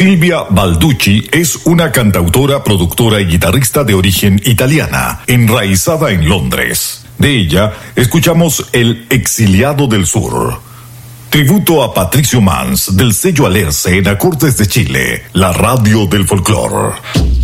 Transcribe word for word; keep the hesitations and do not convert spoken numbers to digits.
Silvia Balducci es una cantautora, productora y guitarrista de origen italiana, enraizada en Londres. De ella, escuchamos El Exiliado del Sur. Tributo a Patricio Mans, del sello Alerce en Acordes de Chile, la radio del folclore.